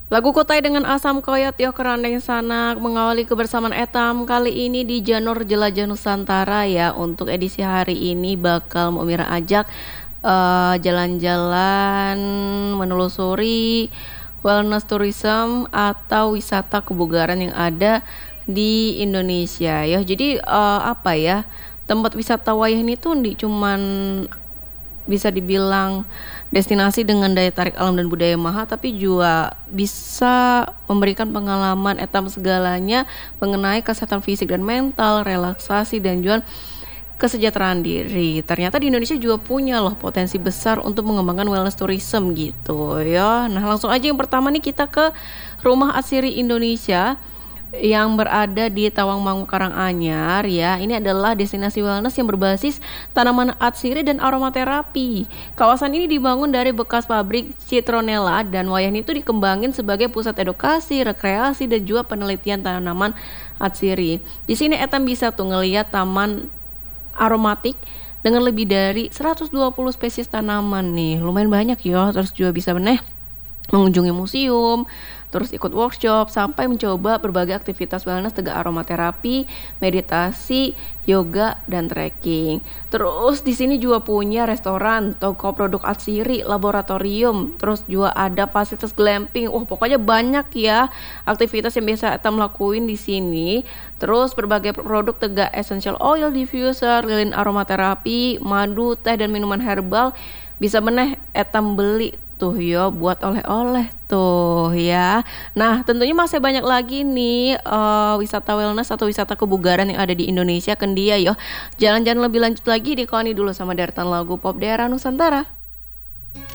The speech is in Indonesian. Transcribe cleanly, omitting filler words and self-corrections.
Lagu Kutai dengan Asam Koyot Yo Kerandeng Sanak mengawali kebersamaan Etam kali ini di Janur Jelajah Nusantara ya. Untuk edisi hari ini bakal mau Mira ajak jalan-jalan menelusuri wellness tourism atau wisata kebugaran yang ada di Indonesia ya. Jadi apa ya, tempat wisata wayah ini tuh di cuman bisa dibilang destinasi dengan daya tarik alam dan budaya mahal, tapi juga bisa memberikan pengalaman etam segalanya mengenai kesehatan fisik dan mental, relaksasi dan juga kesejahteraan diri. Ternyata di Indonesia juga punya loh potensi besar untuk mengembangkan wellness tourism gitu ya. Nah, langsung aja yang pertama nih kita ke Rumah Atsiri Indonesia yang berada di Tawangmangu Karanganyar ya. Ini adalah destinasi wellness yang berbasis tanaman atsiri dan aromaterapi. Kawasan ini dibangun dari bekas pabrik citronella dan wayahnya itu dikembangin sebagai pusat edukasi, rekreasi dan juga penelitian tanaman atsiri. Di sini Etam bisa tuh ngelihat taman aromatik dengan lebih dari 120 spesies tanaman nih. Lumayan banyak ya. Terus juga bisa mengunjungi museum, terus ikut workshop sampai mencoba berbagai aktivitas wellness tegak aromaterapi, meditasi, yoga dan trekking. Terus di sini juga punya restoran, toko produk atsiri, laboratorium, terus juga ada fasilitas glamping. Pokoknya banyak ya aktivitas yang biasa kita lakuin di sini. Terus berbagai produk tegak essential oil diffuser, lilin aromaterapi, madu, teh dan minuman herbal bisa etam beli tuh yo buat oleh-oleh tuh ya. Nah, tentunya masih banyak lagi nih wisata wellness atau wisata kebugaran yang ada di Indonesia. Kendia yo. Jalan-jalan lebih lanjut lagi di Koni dulu sama deretan lagu pop daerah Nusantara.